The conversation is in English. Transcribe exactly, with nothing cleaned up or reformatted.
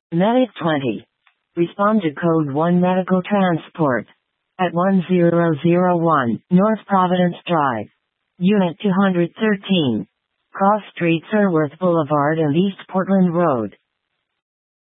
Medic twenty. Respond to Code one Medical Transport. At one zero zero one, North Providence Drive. Unit two hundred thirteen. Cross Street, Sirworth Boulevard and East Portland Road.